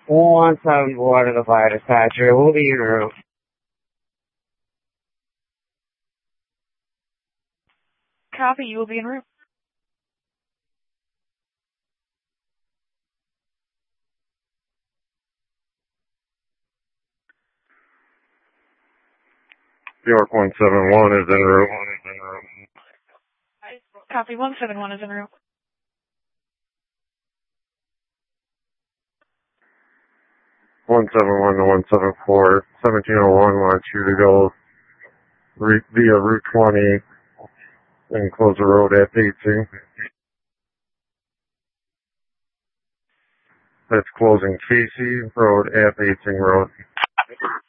171 to the fire dispatcher. We'll be en route. Copy, you will be en route. York 171 is en route. Copy, 171 is en route. One 171 to 174, 1701 wants you to go via Route 20 and close the road at 18. That's closing Casey Road at 18 Road.